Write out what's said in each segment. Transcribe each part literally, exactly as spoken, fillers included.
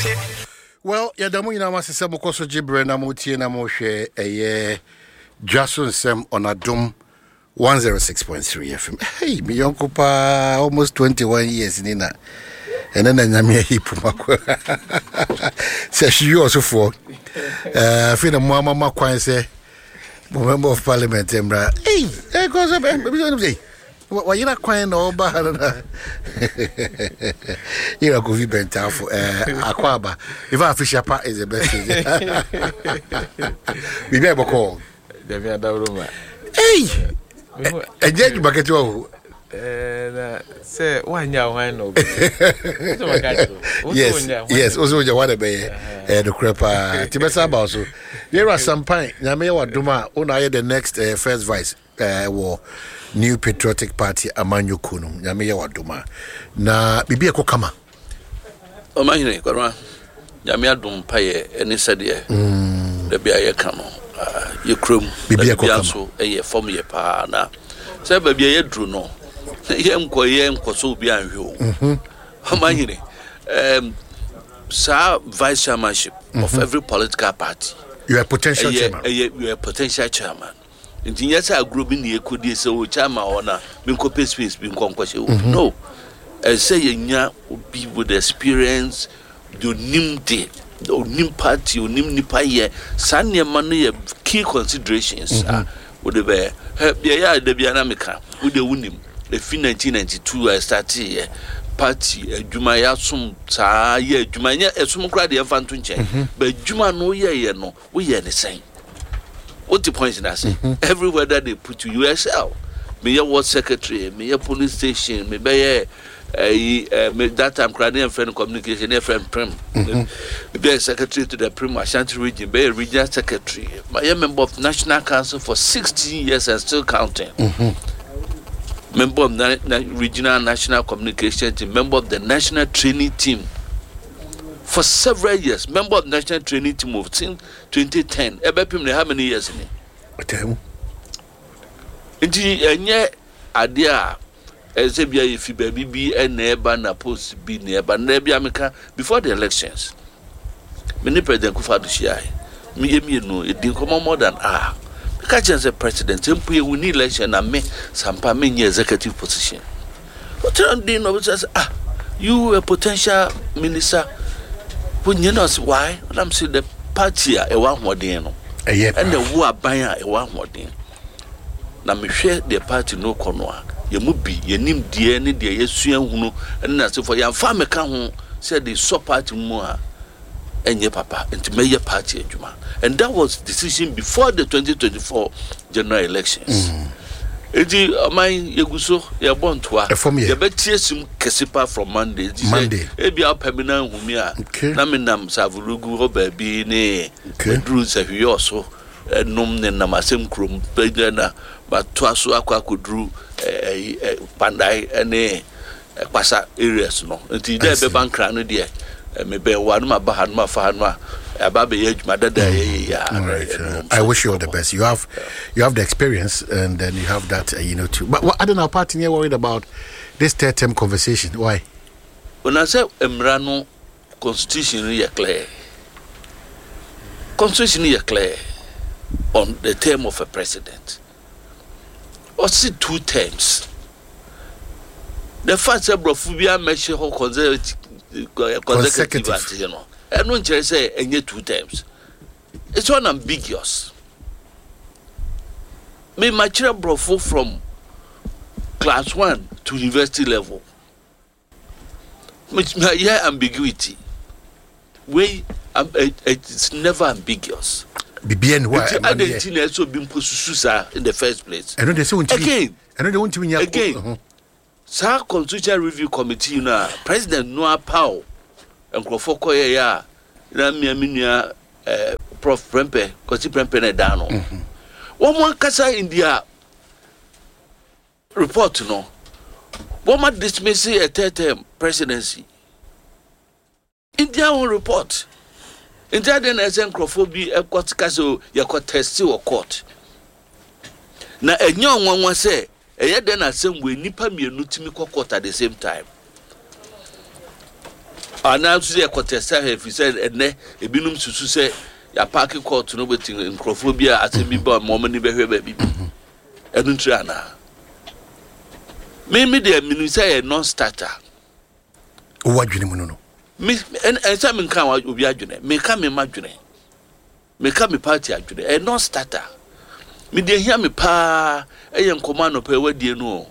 Well, ya damu ina masisa mukoso jibre na mutie na mohwe eye Jason Sem on Adom one oh six point three F M. Hey, mi yonko pa almost twenty-one years nina. And then nyame hipu mako. Say she also for uh fina mama makwan say member of parliament embra. Hey, hey go so be. Why you not crying no ba? You go vi benta for eh akwaba. If I fish apa is the best. We never call. Devi adawroma. Hey. E je bucket wo. Eh na say wanya wan no. Yes. Yes, also you want to be eh the crepa. Tibesa ba so. There are some pine. Nyame wa duma una the next uh, first vice uh, war New Patriotic Party Amanyo Kunum nyame ya waduma na bibia ko kama o mahine kwarma nyame adum paye eni sede mm da bia ye kano ye krom bibia ko kama so eye form ye pa na se bibia ye dru no ye nko ye nko so bia anhwe o mhm o mahine um sa vice chairmanship mm-hmm. of every political party you are a potential aye, chairman aye, you are a potential chairman. Nti nyasa agro bi ne ekodi se o chama ona me nko space bi nko nko she no I say yenya obi with experience do nim de do nim party o nim nipa ye sane ma no ye key considerations ah would be be ya da bia na meka wo de wunim e fi nineteen ninety-two I started here party adwuma ya som saa ye adwuma nya esum kra de fa nto nchen ba adwuma no ye ye no wo ye ne sen. What the point in that? Mm-hmm. Everywhere that they put you, you excel. Me your ward secretary, me your police station, me be uh, me that time crying and friend communication, and friend prim. Me be a secretary to the Prim Ashanti region, be a regional secretary. Me a member of National Council for sixteen years and still counting. Mm-hmm. Member of na- na- regional national communication team, member of the national training team. For several years, member of the national training team of since twenty ten. Ebepim how many years in it? Ten. Inti enye adia eze bia ifi baby bi eneba na post bi neba na bia meka before the elections. Many president Kufuor Shai. Me yemi no it didn't come more than ah. Because as a president, tempo we need election and me sampa me executive position. What do you know ah you a potential minister when you know why I'm saying the party a one more day no and the war buyer a one more day na me share the party no kono ye mu bi ye nim die ne de ye suan hunu na se for ya fa me ka ho said the so party mu a enye papa enti me ye party adwuma and that was decision before the twenty twenty-four general elections. Mm. Edi amai yeguso ye bontoa ye betie sim kesipa from Monday Monday ebi apamina humi a na menam savurugu ho ba bi ne dru sahwe so enum ne namasem krom pe na batwa so akwa kodru pandai ene kwasa areas no nti de be bankra no de me be wanu ma ba hanu ma fa hanu a I wish you all the best. You have, you have the experience, and then you have that, uh, you know, too. But what, I don't know. Party here worried about this third term conversation. Why? When I say Emrano constitution is clear, constitution is clear on the term of a president. What's it two terms? The first term of Fubia measure consecutive, consecutive, you know. I don't say any two terms. It's unambiguous. Me mature brofo from class one to university level. Which my yeah ambiguity. We um, it, it's never ambiguous. Bibian why I didn't think so being in the first place. I know they say again. I know they want to be again. Uh-huh. Sir Constitutional Review Committee na President Noah Powell. Nkrofo koye ya na miamia eh Prof Prempe Kosi Prempe na dano mhm wo mo kasa India report no wo ma dismiss a third term presidency India won report India den as nkrofo bi e court kasa ye contest o court na enyo nwanwa se eye den asem we nipa mienu timi court at the same time ana so ye contesta if said ene ebinum susu say ya park court no betin nkrofobia asembi ba mo mani behwe ba bi enu ntri ana me me de minu say non starter o wadwene mu no me en say me kan obi adwene me ka me madwene me ka me party adwene e non starter me de hia me pa eye nkoma no pa wadie no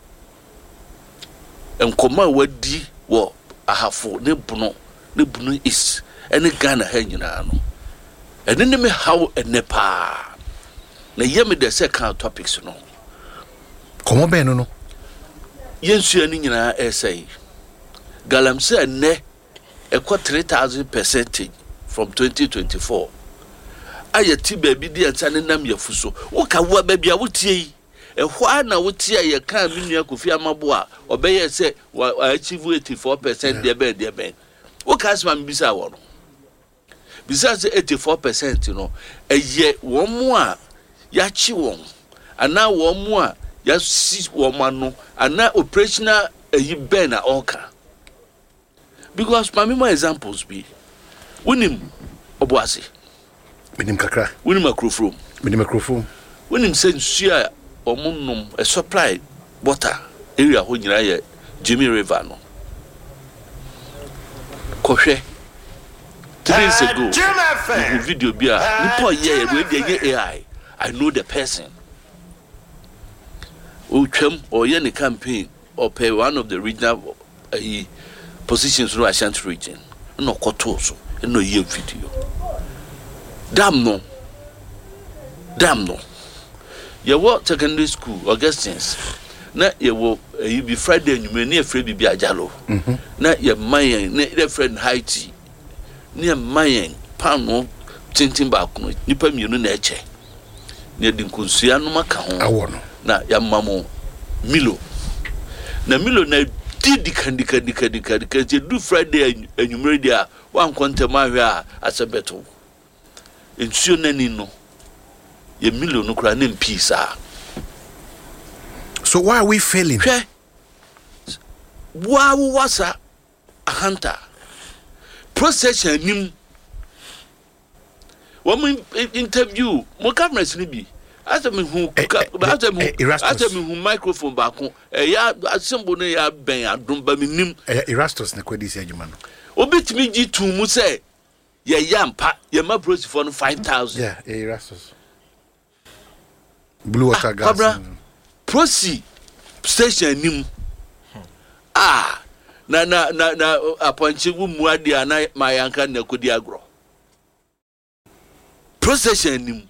nkoma wadi wo ahafo ne buno ne buno is ene Ghana ha nyina no ene ne me how ene pa na ye me de second topics no komo be no no yensu ani nyina essay galamse ene ekọ three thousand percentage from twenty twenty-four ayati baby di antane nam yafuso wo ka wo ba bia wotie ehwa na wotie ye kan menua Kofi Amabo a obeye se achieve eighty-four percent de be de be wo ka asma mbisa wo no bisa se eighty-four percent no eye wo mo a ya chi won ana wo mo a ya si wo mano ana operational eyi ben na oka because mami mo examples be wonim oboase minim kakra wonim akrofrom minim akrofrom wonim se nsia omunum a supply water area ho nyira ye Jimmy River no kohwe three days ago the video bia nipo ye we dey A I I know the person o twem or ye ne campaign or pay one of the regional uh, positions no Ashanti region no koto so no ye video damn no damn no ye what secondary school Augustins na ye wo you be Friday nyume na afre bibi ajalo mhm na ye mayen na the friend Haiti na mayen pano tintin ba kuno nipa mienu na eche na di nkonsia no maka ho awo no na ya mamo Milo na Milo na didi kandi kandi kandi kandi kandi do Friday anyumre dia wan kontem ahwe a asebeto ensuo nani no ye Milo no kura na mpisa. So why are we failing? Hwe wa wasa a hunter process nim wo interview mo cameras ni bi asa me hu asa me asa me hu microphone ba ko e ya asembo no ya ben adom ba me nim Erastus na kwadi se adwuma no obetimi gi tu mu se ye yampa ye ma prosi for no five thousand. Yeah, Erastus Blue Water Gas Abra prosi station nim ah na na na na aponche wu mu ade ana mayanka na kodi agro procession nim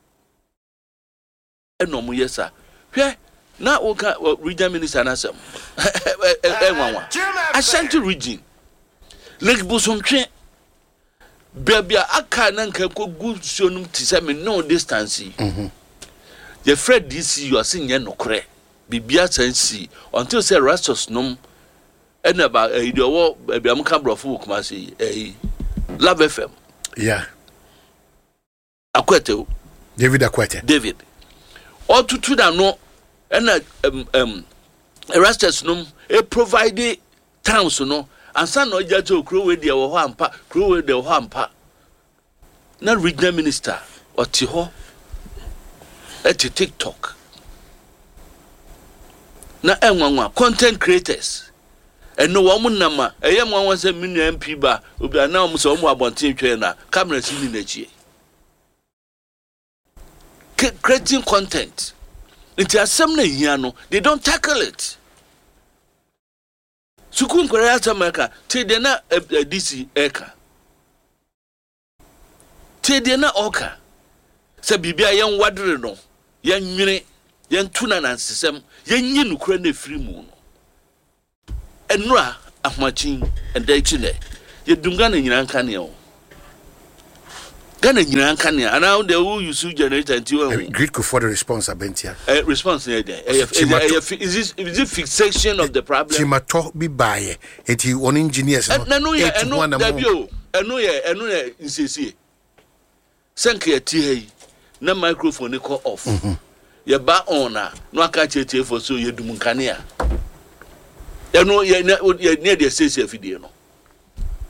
eno mu yesa hwe na o ka region minister na sem enwanwa Ashanti region Lake Bosontwe bebia aka na nka kogu suonum tise me no distance mhm ye Fred D C you asin ye nokre bibia sansi until say Rastus nom ena ba e de wo bebia am ka brofo kuma say eh Love F M yeah Akwete David Akwete David all tutu da no ena um um Erastus nom e provide towns no ansa no ja to kro we de wo ho ampa kro we de wo ho ampa na regional minister oti ho at TikTok na enwanwa content creators eno wo mun nama eye mwanwa se minu M P ba obi ana mo se wo abonten twe na camera si ni na chie creating content into asem na hia no they don't tackle it sukun korea tamaka te de na D C eka te de na oka se bibia yen wadre no yen nwene yen tuna na nsesem yen nyi nukura na firi mu no enura ahmachin enda chile ye dunga na nyina nka ne o Gana nyina nka ne ana de who use generator nti o grid ko for the response abentia eh response ne dey is this is it fixation of the problem chimato bi baye enti on engineers no enu ye enu da bi o enu ye enu ye nsesi senke ti hey na microphone ko off ye ba on na no aka cheche for so ye dum nkane a enu ye ne ye ne de sesi afidie no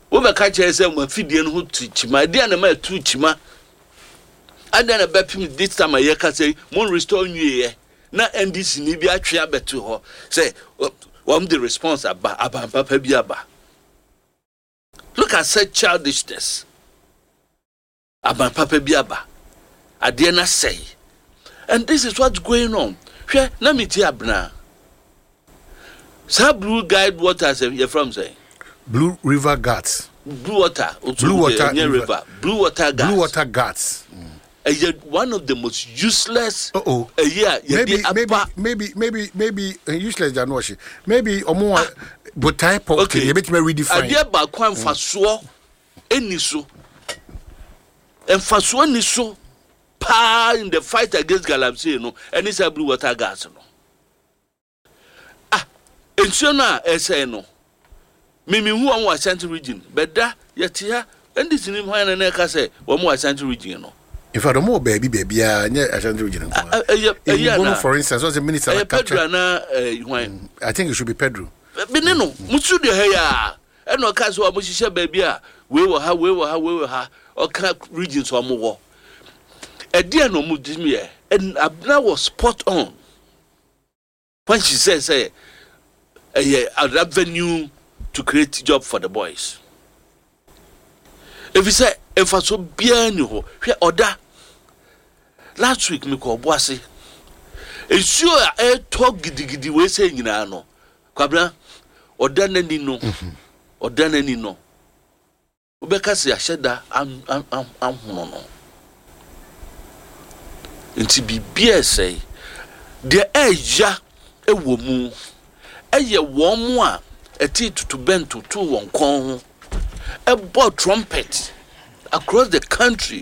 wo be ka kire say mo afidie no ho tu chima dia na ma tu chima ada na be pim this time a year ka say mo restore nwie na N D C ni bi atwe abeto ho say what the response aba aba papa bi aba. Look at such childishness. Aba papa bi aba ade na say, and this is what's going on. Hwe na me ti abna sa Blue Guide waters you from say Blue River Ghats. Blue water, Blue water river. river. Blue water ghats. Blue water ghats. Mm. One of the most useless. Uh oh. Uh, yeah, maybe, maybe, maybe, maybe, maybe, uh, useless than wash. Maybe or more. But type of okay. You bet me redefine. Idea ba kwan faso eni so. En faso eni so. Pa in the fight against Galamsey, you know, and it's a blue water ghats, no. Ah, and so now, I say no. Mimi who am was Central region, but that yet here, and this in him when and I say, one more Central region, no. If I don't more baby, baby, I near Central region. For instance, was a minister. I think it should be Pedro. Benino, Musu de Haya, and no cast what Mushisha baby, we will have, we will have, we will have, or can't regions or more. A dear no Mudimia, and Abna was spot on. When she says, say, a avenue to create job for the boys. If you say, if I so bien you, order. Last week, me call Boissy. And sure, I talk giddy giddy way saying, you know, Quabla, or done any no, or done any no. Because I said that I'm, I'm, I'm, I'm, no. Nti bibia say de eja ewomu eye womu a eti tutu bento to won kon ho e bo trumpet across the country.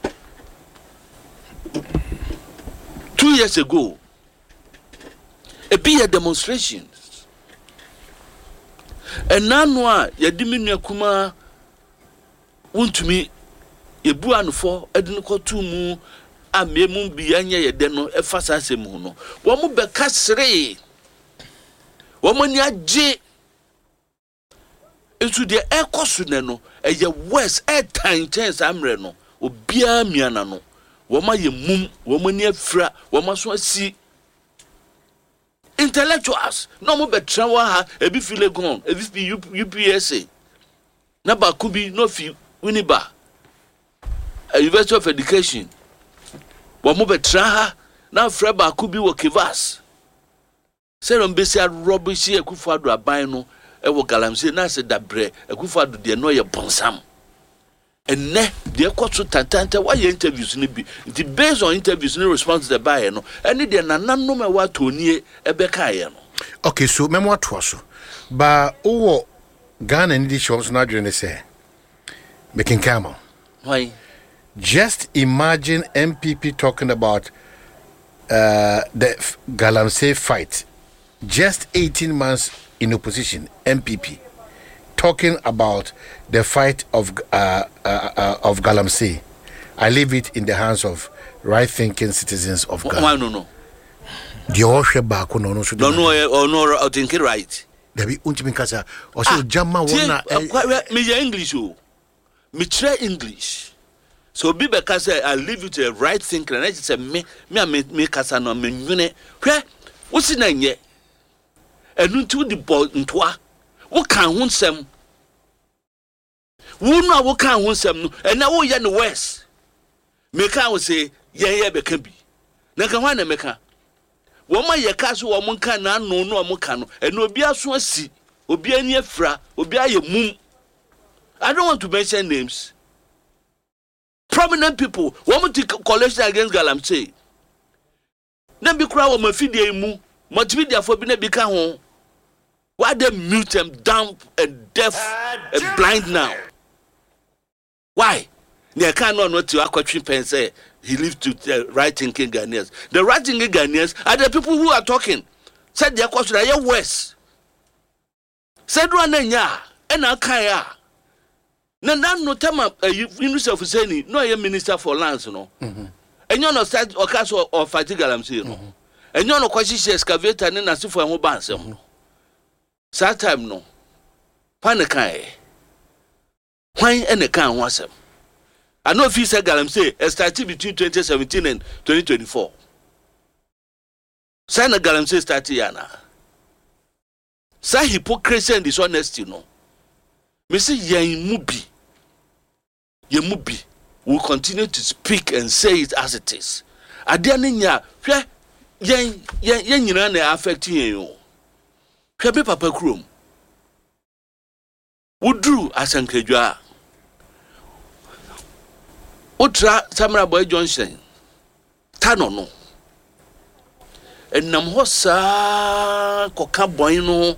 Two years ago e be a demonstrations and nanu a yadiminu akuma wontumi ebu anfo edin ko tu mu a memu bi anya ye de no e fasa asem hu no wo mo be kasre wo mo ni age etu de ekosu ne no e ye west e tan chance amre no obia miana no wo ma ye mum wo mo ni afra wo ma so asi intellectuals no mo be trawa ha e bi file gon e bi U P S A na ba ku bi no fi Uniba University of Education. Wamu betra na freba akubi wo Kivas. Se ron besi rubbish Akufo-Addo aban no e wo Galamsey na se dabre Akufo-Addo de no ye bonsam. Enne de ekoso tantante wa ye interviews ni bi. The based on interviews ni response the buy no. Ene de nananom e wa tonie e be kae no. Okay, so memo to so. Ba owo Ghana ni shows na dwene say. Making camel. Why? Just imagine M P P talking about uh, the Galamsey fight. Just eighteen months in opposition, M P P talking about the fight of uh, uh, uh, of Galamsey. I leave it in the hands of right-thinking citizens of Ghana. Why no no? The Oshe Bako no no. No no or no I think right. There be untimin kasa. Also Jama wana. Me English o. Me try English. So be because I leave it to a right thinker and I just say me me me me kasa no me nwene hwe wo si na nye enu ntu di bo ntwa wo kan ho nsem wo no wo kan ho nsem no ena wo ye no west me kan wo say ye ye be ka bi na ka hwa na me ka wo ma ye ka so wo mo kan na no no mo ka no ena obi aso asi obi ani afra obi aye mum. I don't want to mention names. Prominent people want to coalition against Galamsey. Then be crowd on fedia mu, multimedia for being a big home. Why they mute them down and deaf and blind now? Why? They can't know what to Aquatri Pen say. He lived to the right thinking Ghanaians. The right thinking Ghanaians are the people who are talking. Said their question are west. Said one nya and Akaya. Na na no tema University of Useni no ye minister for lands no mhm enyo no start okaso of fight Galamsey no enyo no kwashi excavator ne na sifo ho banse ho that time no panic kai Why and the can was him? I know if he said Galamsey, a started between twenty seventeen and twenty twenty-four. Sana Galamsey started Yana. Sa hypocrisy and dishonesty, no. Mister Yen Mubi. Ye Mubi will continue to speak and say it as it is. Adianinya, yen yen yen yina affecting you. Hwebe papa krom. Wudru asankredwa. Utra Samra Boy Johnson. Tano no. Enam ho saa koka boy no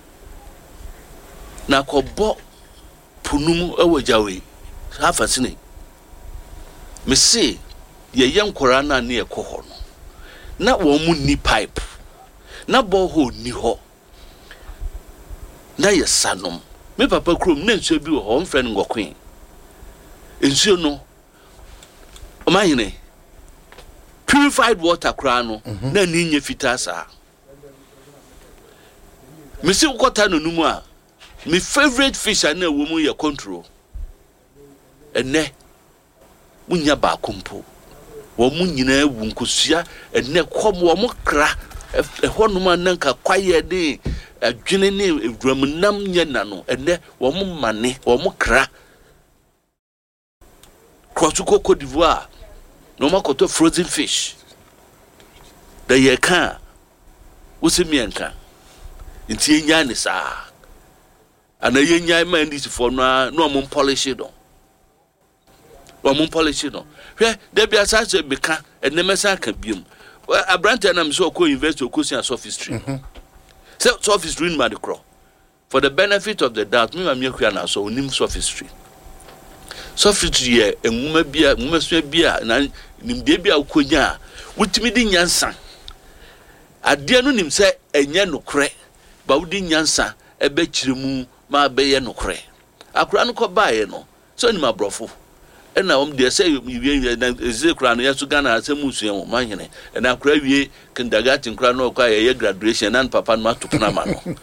na kobo punum ewo jawe. Hafa sine. Me say ye yen kwara na na ekoho no. Na wo mu ni pipe. Na borehole ni ho. Na ye sanom. Me papa krom na nsuo bi wo ho mfre ngokwen. Nsuo no Omahine purified water kra no na ni nye fita sa. Me si ukota no numu a me favorite fish na wo mu ye control. Ene munya ba kompo. Wo mu nyina ewu nkosua ene kom wo mu kra e honum ananka kwaye de adwene ne ewuramnam nye na no ene wo mu mane wo mu kra. Kwatuko Cote d'Ivoire no makoto frozen fish da ye kan usimi enka nti enya ne saa ana ye nya ma ndisi fo no no mo polish do wo mo polish do hwe da bia sa se beka enemesa ka biem abrante na me so ko invest okosia sophistry so sophistry in madikro for the benefit of the doubt me ma me hua na so onim sophistry sophistry e enwuma bia enwuma so bia na nimde bia ukonya wutimi di nyansa ade no nim se enye nokre ba wudi nyansa ebe kiremu ma be ye nokre akura no ko baaye no so nim abrofo ena om de se wie na ezekura no yeso Ghana asemu suen mo mahene ena akura wie kindergarten kura no kwa ye graduation and papa no atopuna ma no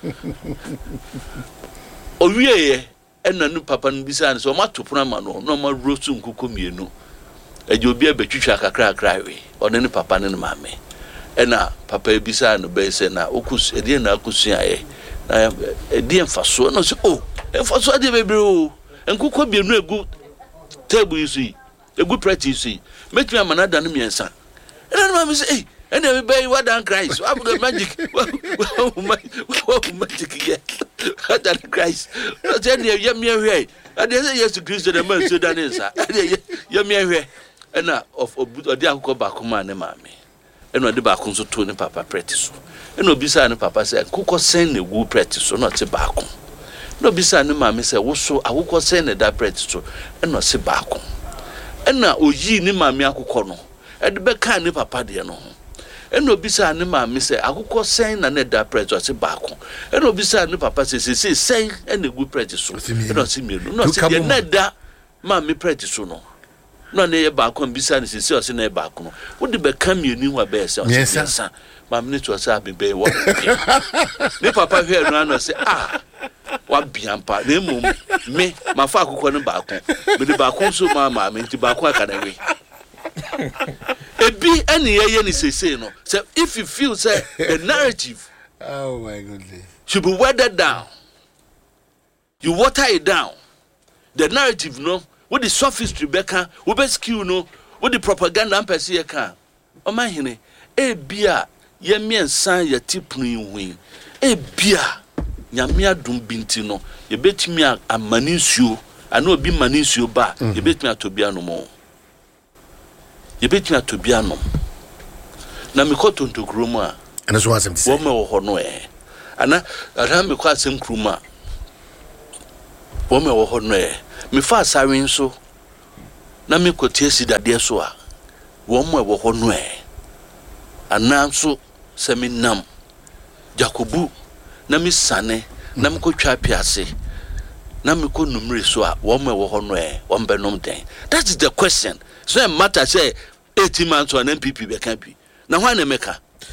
o wie ye ena no papa no bisa ne so matopuna ma no no ma rosu nkuko mienu eje obi abetwitwa kakra kakra we one ne papa ne maame ena papa ebisa no be se na okus ede na akusua ye na ede emfaso no so oh emfaso ade bebre o nkuko bienu egu table isi egu practice isi metumi amana da no miensa ena no maame se eh ena me be what dan Christ what the magic what magic yeah what dan Christ so ene ye me hwe ade se Jesus Christ the man so dan nsa ade ye me hwe ena of odi akoko bakoma ne maame ena odi bakon so to ne papa practice ena obisa ne papa se akoko sen ne gu practice no te bakon no bisa ne maame se wo so akoko sen ne da practice ena se bakon ena oyi ne maame akoko no ede be kan ne papa de no ena obisa ne maame se akoko sen na ne da practice se bakon ena obisa ne papa se se se sen ena gu practice ena se mienu no se de ne da maame practice no no na ye ba kon bisa ne sisi o se na ye ba kon wo de be kam yeni wa be se o se nsa ma me to se abebe wo ne papa hwe no na se ah wa biampa na mum me ma fa akoko ne ba kon me de ba kon so ma ma me ti ba kon aka na we ebi ene ye ye ni sese no so if you feel say the narrative oh my goodness should be watered down, you water it down, the narrative no what the sophistry beka wo be skill no what the propaganda ampese ye kan o ma hene e bia ye miensan ye tipun wi e bia nyame adum binti no ye betimi amani nsuo ana obi mani nsuo ba ye betimi atobia no mo ye betimi atobia no na me ko tonto kromo a ana so asem tse wo me wo ho no e ana ara me ko asem kromo a wo me wo ho no e me fa asawin so na me kotie sidade so a wo mo e wo ho no e ana so se me nam Jacobu na me sane na me ko twa piase na me ko numre so a wo mo e wo ho no e wo mbe nom den. That is the question. So it matter say eighteen months on N P P be can be na hwan na meka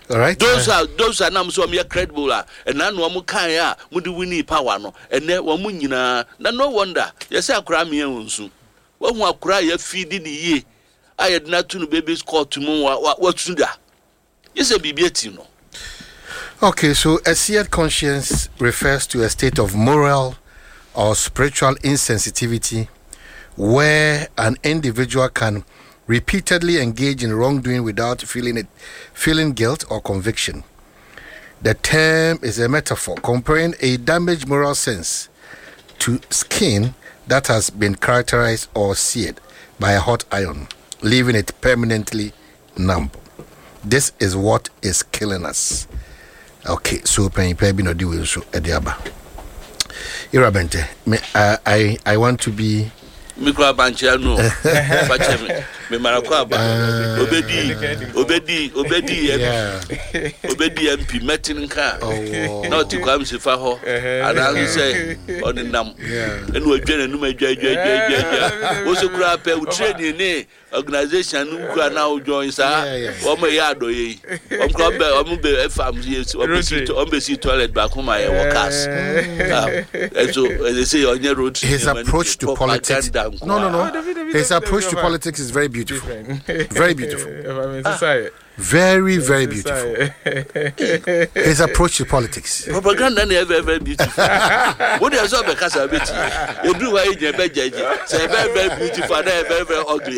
All right. Those uh, are those are names who are credible, and now no more kaya, Mudi Winnie Power, and then one munina. No wonder, yes, I cry me soon. One will cry a feed in the year. I had not two babies called tomorrow. What's that? Yes, a bibietino. Okay, so a seared conscience refers to a state of moral or spiritual insensitivity where an individual can repeatedly engage in wrongdoing without feeling it, feeling guilt or conviction. The term is a metaphor comparing a damaged moral sense to skin that has been characterized or seared by a hot iron, leaving it permanently numb. This is what is killing us. Okay, so pen pen no do so ediaba. Irabente, me uh, I I want to be Mikro bancha no. Bache me. Me marakwa ba. Obedi, obedi, obedi yeah. Obedi M P metin nka. Oh. Na ti kwam sifa ho. Adan say odinam. Yeah. Enu adwane nu madwa adwa adwa adwa. Wo so kura pe wo trade ni organization nu kura na wo join sa. Wo mo ya do yi. Wo kura be wo be fam yes. Wo be sit wo be sit toilet back home my workers. And so they say on your road. His approach to politics. No, no, no. His approach to politics is very beautiful. Very beautiful. Very, very beautiful. His approach to politics. Propaganda is very, very beautiful. What is up because of it? You do why you be judge. Say very, very beautiful and very, very ugly.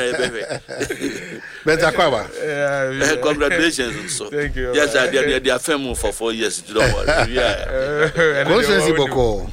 Better Kwaba. Congratulations. So, thank you. Yes, they they are famous for four years. You don't worry. Yeah. Conscience Boko.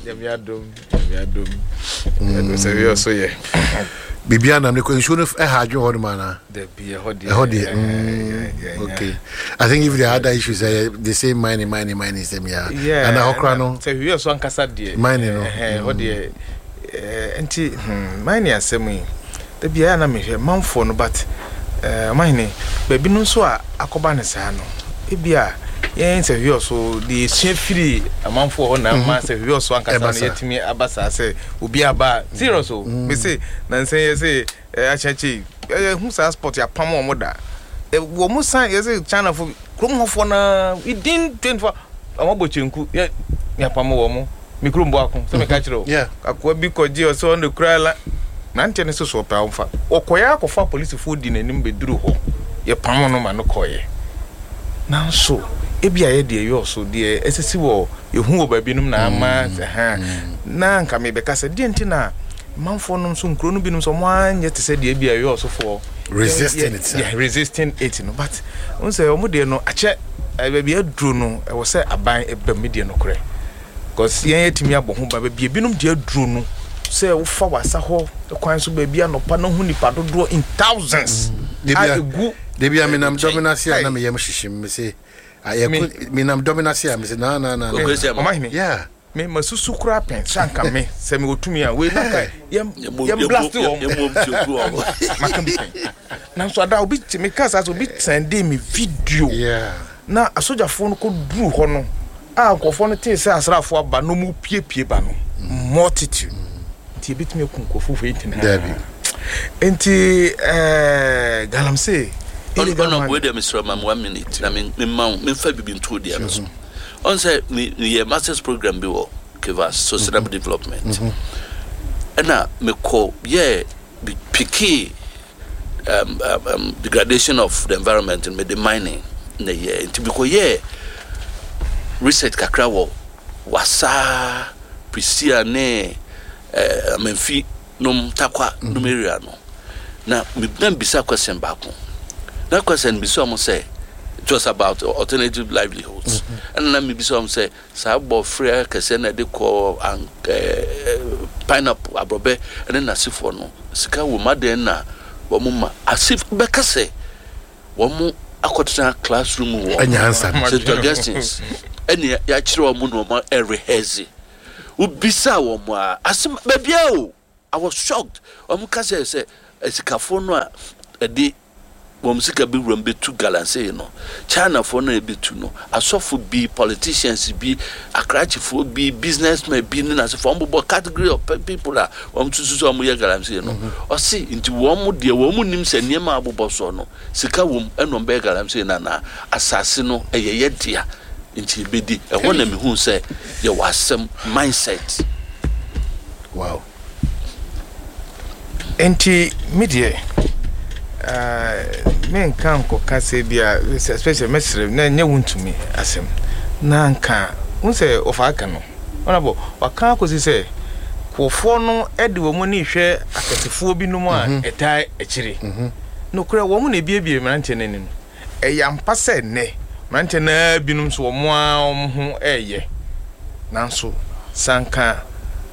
So we also yeah. Bibiana, I'm going to have you on mana. The be a hodi. Okay. I think if the other issues are the same mining, mining, mining, same yeah. Yeah. And a hokrano. So we also ankasa die. Mining no. Hodi. Enti mining asemi. The be na me manfo no but eh mining. Baby no so akoba ne sa no. Ebia yen se we also the free amanfo ho na ma se we also ankasa na yetimi abasa se obi aba serious o me say na nsen ye say achachi hu sa sport ya pam o moda e wo mu san ye say China fo krom hofo na within twenty-four amabochenku ya pam wo mu mikro mbo akon so me ka kire o akwa bi koji o so on the cry na nte ne so so pa omfa okoya akofa police fo di nanim beduru ho ye pam no ma no koye na so ebi aye de yo so de esisi wo yehu wo ba binum na ama ha na nka me be ka se de ntina manfo no so nkro no binum so mo anye te se de ebi aye yo so for resisting it yeah resisting it no but on say omo de no ache ba bi aduru no e wo se aban e ba media no kore because yen yetimi abɔ ho ba bi binum de aduru no say wo fa wasa ho kwan so ba bi anopa no hu nipa dodo in thousands de bi de bi aminam dominasia na me yem hihim me say I mean, I'm dominacy. I'm saying, no, no, no. Yeah. Me, my susu crap and sanka me. Say me go to me and wait. Yam, yam blast you. Now, so that will be to me because I will be sending me video. Yeah. Now, a soldier phone could do hono. Ah, go phone it is as for but no more pie pie bano. Multitude. Ti bit me kunko fu waiting. Debbie. Enti, eh, galam say. On on with them is from one minute. I mean, me mount me fa bibin to the so. On say me me master's program be wo Kivas sustainable development. And na me call yeah be picky um, um, um degradation of the environment and me the mining na yeah to because yeah research kakra wo wasa prisia ne eh amemfi nom takwa numeria no na me dan bisa question back. That question be some say it was about alternative livelihoods. Mm-hmm. And let me be some say sabo free kesena de ko and pineapple abrobe and then asifo no sika wo maden na wo mama asif beka say wo mu akotena classroom wo anya answer Saint Augustines eni ya kire wo mu no ma rehearse ubisa wo mu asim babia o I was shocked wo mu ka say say esikafo no a de wɔn sika bi wura betu galamsey no China for no betu no asɔfo bi politicians bi akrachifo bi businessmen bi ne na so for wɔn category of people a wɔn tutu so wɔn yɛ galamsey no ɔsi nti wɔn mo deɛ wɔn mo nim sɛ nneɛma abobɔ so no sika wɔm ɛnɔm bɛyɛ galamsey na na asase no ɛyɛ yɛ dia nti bedi ɛhɔ na mehu sɛ yɛ wasɛm mindset. Wow. Enti media uh men kan ko kase bia especially mesre na nya wuntumi asem na nka un se ofa aka no onabo waka ko si se kofo no ede wo mu ni hwe akatefo bi no mu a etai ekire no kura wo mu na biebie mrante nani no eyampa se ne mrante na binum so wo mu a ho eye nanso sanka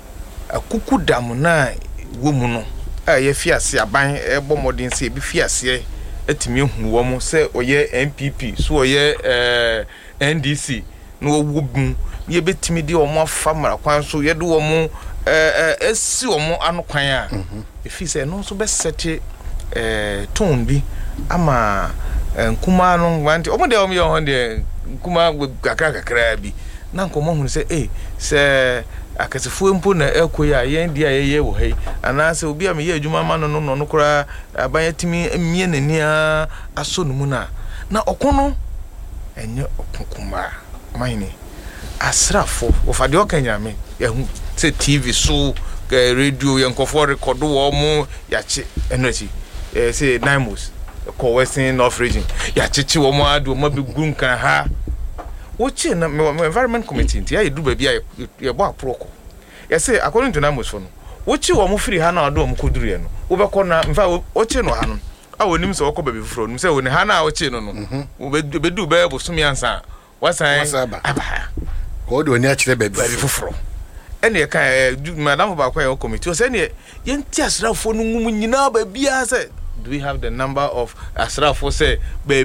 akuku dam na wo mu no a ye fiase aban ebo modern se bi fiase etimi hu wo mo se oye N P P so oye eh N D C no wo bu ye betimi de wo mo afa mara kwan so ye de wo mo eh esi wo mo ano kwan a e fi se no so be sete eh tone bi ama nkuma no wanti o mo de o mo ye ho de nkuma kakra kakra bi na nkomo hu se eh se akasefo mpo na ekoyi a yen dia yeye wo hei anase obi a me ye adwuma ma no no no kora abanyatimi amie nani a aso no mu na na okono enye okunkuma mahini asrafo ofade okanyame yahu se T V so radio yankofo record wo mu yache energy eh se Naimos ko Western North region yachechi wo mu adu ma be gunkan ha Ochi na environment committee ntia ye du ba bia ye bo aproko ye say according to Naimos for no ochi wo mo free ha na ado mo koduru ye no wo be ko na mfa ochi no ha no a wonim se wo ko ba be fufuro no se wo ne ha na ochi no no wo be du ba bo sumi ansa wasan aba ko do ni a kire ba be fufuro ene ye kan madam ba kwa ye committee o se ne ye nti asrafo no ngum nyina ba bia se do we have the number of asrafo say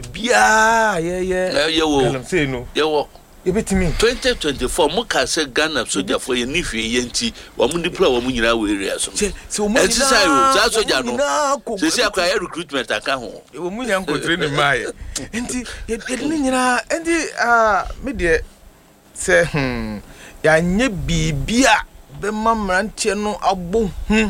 bebia yeah yeah yeah wo say no yeah wo you bet me twenty twenty-four mo ka say Ghana soldier for ye ni hwe ye nti wo mo deploy wo mo nyina wo area so so mo nyina say wo za soldier no say say akwa recruitment aka ho wo mo nya nko training mai nti ye ni nyina nti ah me de say hmm ya nye bibia be mamrantie no abo hu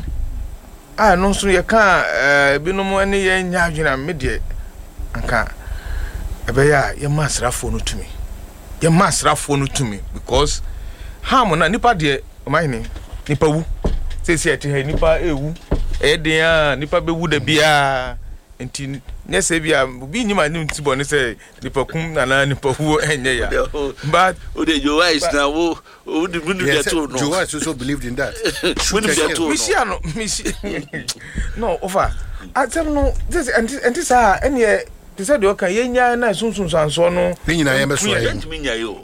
ah no so ye kan eh binom ene ye nya adwena me de anka ebe ya ye masrafo no tumi ye masrafo no tumi because ham na nipa de mahini nipa wu se se ati ha nipa ewu e de ya nipa be wu da bia enti ne se bia bi nyima ni ntibo ne se nipa kum na na nipa wu enye ya but o de your eyes na wo o de bunu de to no you also believed in that bunu de to no misia no misia no over atem no this enti enti sa ene te say de o kan yenya na sunsun sanso no ni nyina ye meso ye ntimi nya yo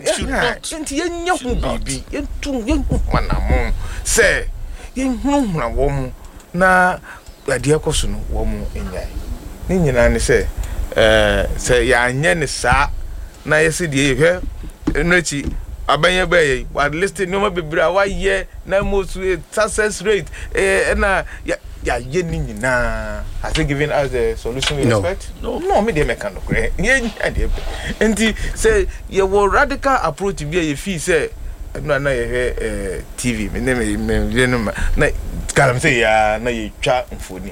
enti yenya hu bibi yentu yenhu manamo se yenhu na wo mu na ade akoso no wo mu enyai ni nyina ne se eh se ya anye ne sa na yesi de hwe enuchi abanye baye wa list no ma bebra wa ye na most success rate eh na ya ya ye ni nyina has it given us the solution we no. expect no no me de meka no kre ye ade enti say ye wo radical approach bi ye fi say no na ye eh T V me me me no na kalam say ya na ye twa mfoni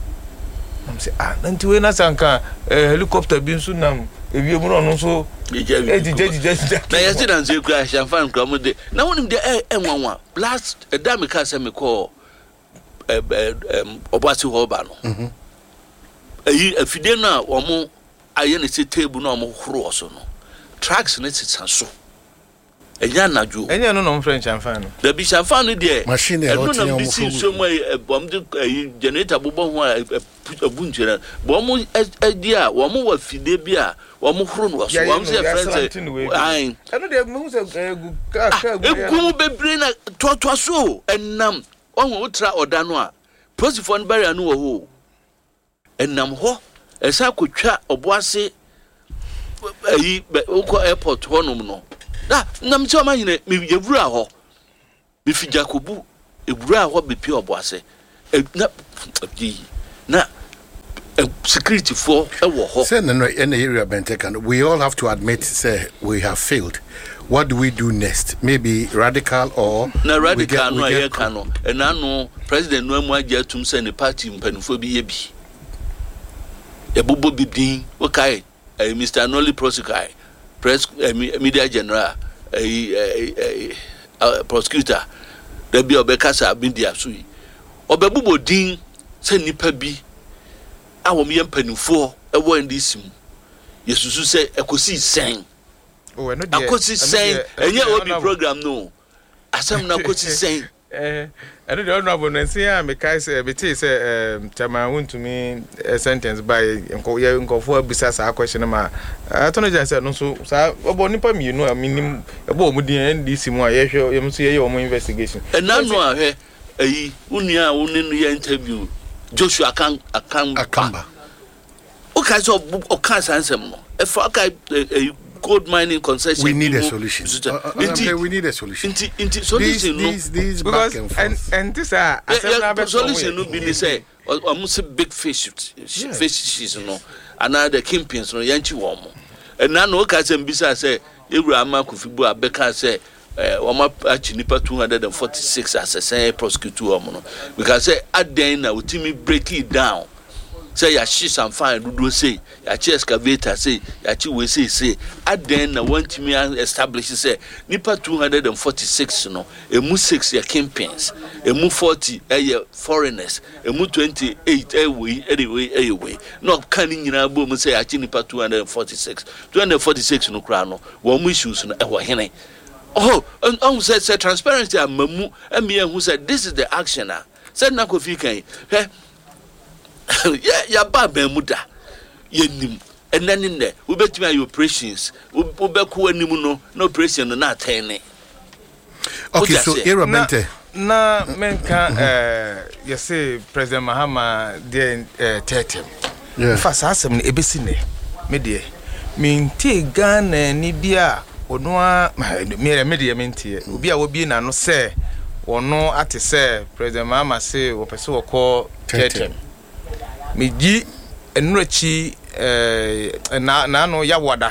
am say ah nti we na sanka helicopter bi nso nam ewie mu no so ejije na yesi na nze kura shamfan kura mu de na wonim de eh enwanwa last edam ka se me call eh em obasi ho ba no mhm eyi afide na wo mo aye ne se table na wo mo horo so no tracks ne sitsa so enya najo enya no no French shamfan no da bi shamfan no de machine e hot no mo so mo bom de generator bobo ho abunjera bom mo edi a wo mo wa fide bi a wo mo horo no so wo mo se friends ai eno de mo se ka ka egu bebre na totoa so enam ohun utra oda no a posifo no barrier no wo ho enam ho esa kotwa oboase ayi uko airport ho no no na nam ti o ma hine me yewura ho be fi Jacobu ewura ho be pi oboase na di na security for a war. Say, no, in the area, Bentekan, we all have to admit, say, we have failed. What do we do next? Maybe radical or na radical we no get, aye kano and I know President no mu agya tum say ne party mpanifo bi ye bi e bobo bibdin okay eh, Mister Anoli Prosecutor press eh, media general eh, eh, prosecutor da bi obekasa media so yi obebubo din say nipa bi awom ye mpanifo e wo ndisi mu yesusu say ekosi sen oh no dey akosi sen enye obi program no asem na akosi sen eh I don't know about Nancy because uh, because uh, um chama want to me a sentence by nko ye nko for bisa sa question ma I don't know say no so sa obo nipa mi no aminim ebo mu din N D C mu a ye hwe ye so ye omo investigation and na no ahwe ayi unia woni no ye interview Joshua Akan Akamba o ka so o ka sansem no e for ka gold mining concession. We need a solution. Uh, uh, inti, we need a solution. Inti, inti, solution these, these, these because back and and, forth. and this are uh, yeah, yeah, solution no be say almost big fish yeah. fishes no another kingpins no yanchi wo mo and na no ka say mbisa say ewura amakofibu abeka say eh wama achi nipa two hundred forty-six as a say prosecutor wo no because say aden na utimi break it down. Say ya shi some fine do say ya chi excavator say ya chi we say say aden na want me establish say nipa two hundred forty-six no emu six ya kingpins emu forty eh foreigners emu twenty-eight eh we anyway eh we no kan nyina bo mu say ya chi nipa two hundred forty-six two hundred forty-six no kra no wo mu issues no eh wo hene oh on say say transparency amamu emi who said this is the action ah said na Kofi kan he yeah, ya ba ben muda yenim enani ne we betimi ayo operations we beku anim no na operation no na atene. Okay, so era mente na menka eh you say President Mahama the tetem yeah fa sasem ne ebesi ne me de minti Ghana ni bia ono a me me de minti obi a wo bi na no say ono ate say President Mahama say wo pese wo call tetem meji enurachi eh na na no yawada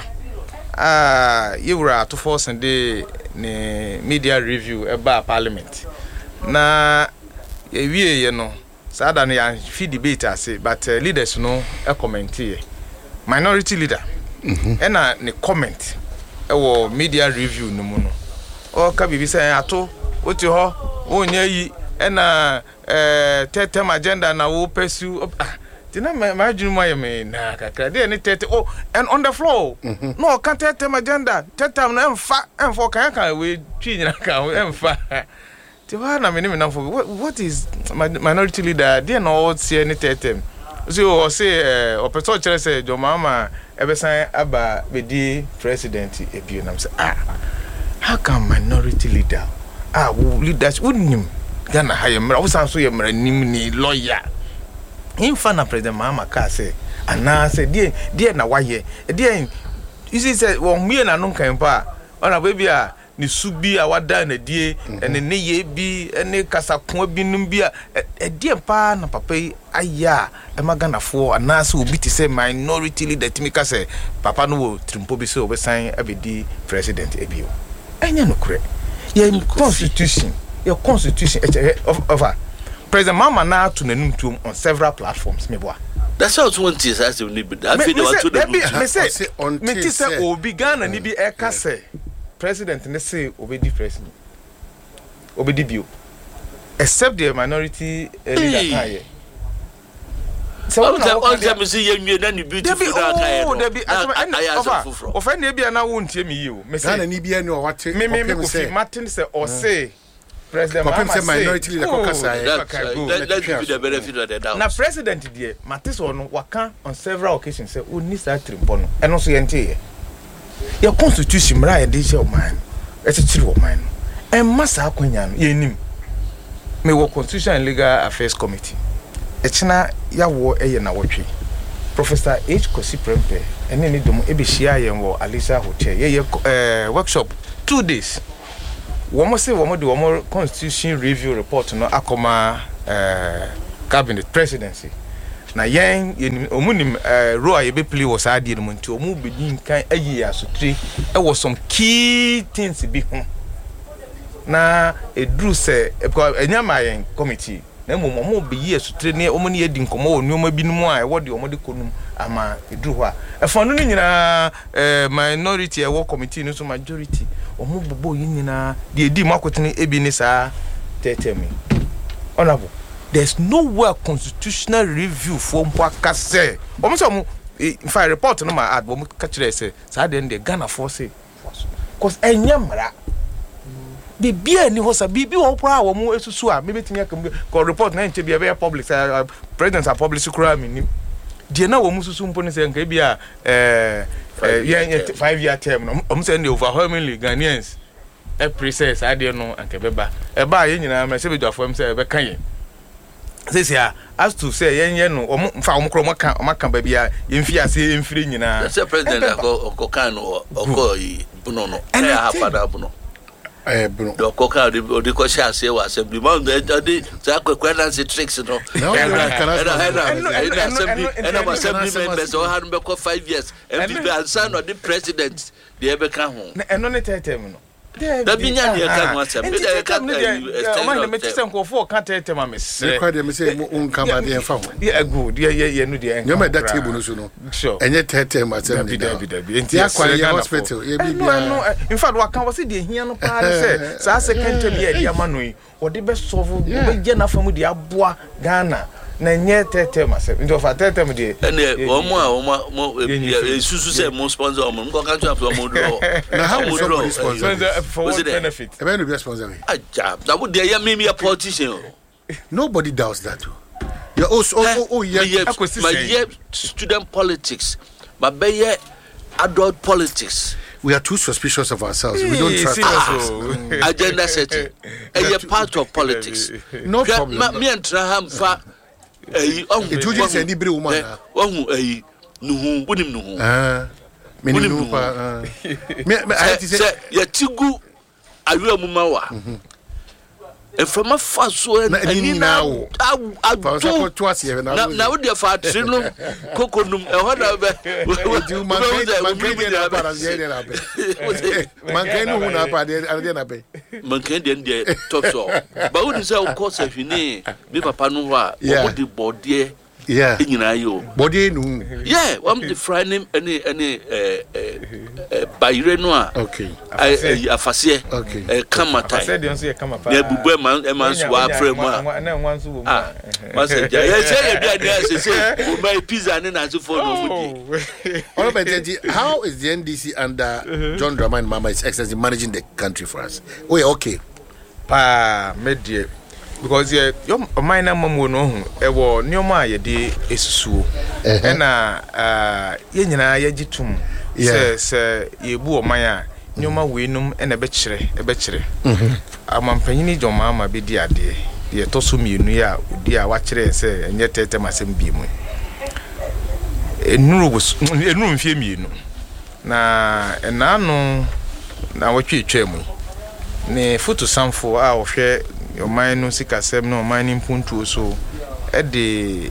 ah yewura to force de ne media review eba parliament na ewie ye no sada no ya fi debate ase but uh, leaders no e comment ye minority leader mhm e na ne comment e wo media review no mu no o ka bibi say ato oti ho onya yi e na eh tetem agenda na wo pursue Tina my dream my me na kakra dey any tete oh and on the floor mm-hmm. No can tete agenda tete na emfa emfo kan kan we twi nyina kan emfa ti wa na me ni na for what is minority leader dey no see any tete so o say eh opeto chere say jo mama ebesan aba bedi president ebio na say ah how can minority leader ah leaders wouldn't Ghana ha yemra wo san so yemra nim ni lawyer infa na President Mahama ka say ana say die die na waye die you see say won mie na no kan pa ona baby a ni subi a wada na die ene ne ye bi ene kasako bi num bi a die pa na papa aya e magana fo ana say obi ti say minority leader timika say papa no wo trimpo bi say obesan abedi president ebio enya no kure ye constitution your constitution of of President Mahama na to nanum to on several platforms me boa. That's how twenty is as you need but I feel what to the me say me ti say obi Ghana ni bi e ka say president ne say obedi president obedi bio except the minority uh, leader kan ye. So what all them say you na ni beautiful na kan ye. Oh there be of of any bia na won tie me yi o me say Ghana ni bia ni o wate me me me Kofi Martin say or say President Mahama say minority leader kokasa let's give the benefit of the doubt. Na president there Matis ono waka on several occasions say oni sa trimpo no eno so yente ye your constitution mra ye dey show man e chiri wo man en masa akwanya no ye nim me wo constitution and legal affairs committee e china ya wo eye na wotwe Professor H Kosi Prempe ene ni dom e be hia ye wo Alisa Hotel ye ye workshop two days. Womo say womo do womo constitution review report no akoma uh, cabinet presidency na yen omunim role a yebe play was ade no nti omu bedi nkan ayi asotire e was some key things bi ho na edru se because enyama yen committee na mo mo be yi asotire ne omo ne yedi nkomo onuma binom a e wode omo de konum ama edru ho a e fa no nyina minority e wo committee no so majority omo bobo yi nyina de edi makotene ebi ne saa tetemi honorable there's nowhere constitutional review for mpaka say omo say omo in fact report no ma ad omo ka kire say say den the Ghana force cause enyamra bibia ni hosa bibi wo pra wo mo esusu a mebetimi aka ko report na nche bia be public say president are publish kura mi ni de na wo mo susu mpo ni say nka bia eh five year term no omo say the overwhelmingly Ghanaians e process ade no anka beba e ba ye nyina ma se be dwafo am say e be kan ye say say as to say yen yen no omo mfa omo kro maka maka ba bia ye mfi ase ye mfiri nyina say president akọ kan no okọ yi buno no e ha fada buno eh buno do koka de de ko sha se wa assembly man de de za kwekwe na se tricks no no and assembly and assembly members o han be ko five years and be answer no the president de e be ka ho eno ne tetem no da binya de ka ho assembly de ka o man me tisen ko fo ka tetem ma mesre kwa de me say un kama de fa ho yeah good yeah yeah no de en nyoma da table no so no enye tetem assembly da bi da bi enti ya kwa ya hospital ye bibia no in fact wa kan was de hia no pa say sa second term ye de ama no yi o de be solve be je na famu de aboa Ghana na nye tetem asem ndo fa tetem de ene omo a omo esusu say mo sponsor omo nko kan twa omo do na how we sponsor for what benefit e be no be sponsor me aja that would dey me me a politician nobody doubts that you also oh oh yeah my yeah student politics my be adult politics. We are too suspicious of ourselves. We don't trust ourselves. Agenda setting. A part of politics. No problem. Me and Traham fa eh on it you just any woman. Ohu eh nuhu bunim nuhu. Ah. Me nuhu pa. Me I say ya tigu awu amumawa. E from a faso and now I do twice here now. Now we dey fa trino kokonum e ho na be do man man can dey para dey na be. Man can no na pa dey dey na be. Man can dey talk so. But we say of course if ni me papa no ho a o dey body yeah nyina yo body no yeah I'm defining any any eh eh bayire no a okay afase okay eh kamata afase dey nso ye kamapa na bubu e man e man so afre mu a na nwan so wo mu ah ma say ya say bia dey say say o my pizza ni na so for no mu di all about it. How is the N D C under John Dramani Mahama His Excellency managing the country for us? Oh yeah, okay pa medie because ye your mind na mamu no hu e wo nyoma ye de esusuo e na ah ye nyina ye gitum se se ye bu oman a nyoma weenum e na be kire e be kire amampanyini joma ama be di ade ye toso mienu ya odi a wa kire se enye tete masem bi mu enuru enuru mfie mienu na enanu na wotwe twemu ne foto samfo a wo hwe your mind no sikasem no mining puntu so e de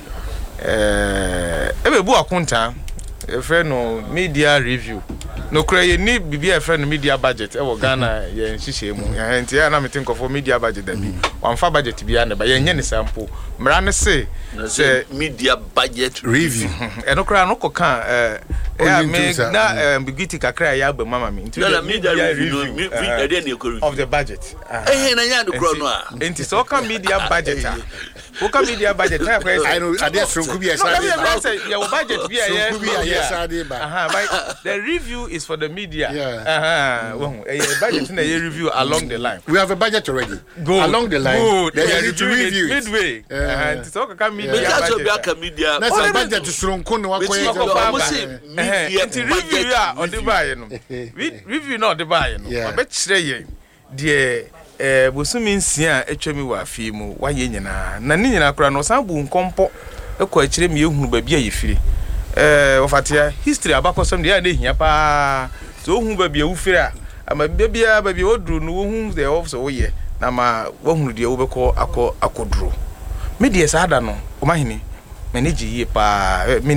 eh e be bu akunta e friend no media review no kra ye ni bibia e friend no media budget e wo Ghana ye nhihye mu ya enti ya na me think of media budget da bi wan fa budget bia na ba ye nye ne sample mra ne se se media budget review e no kra no ko kan eh ya me na ambiguity kakra ya ba mama me into the media review me e dey na ko of the budget eh na nya do kro no a enti so kan media budget a wo kan media budget na kra I know ade sonku bi e sade ba ya wo budget bi e sonku bi e sade ba aha but the review is for the media yeah aha wo e budget na ye review along the line we have a budget already Good. along the line Good. Then Yeah, you need to review it midway aha enti so kan media media so budget bia ka media na sa budget sonku no wakoye media enti review ya odi baye no review na odi baye no obe kire ye de eh bosumi nsia atwami wa afi mu waye nyina na ni nyina kura no san bu nkompo ekọ akire mi ehunu ba bia yefiri eh ofatia history abakosom de ya na hia pa so ohun ba bia wufiri a ama bia ba bia oduru no ohun de office woye na ma wohunu de wo bekọ akọ akoduru media sa ada no o mahini m'ani gye yie paa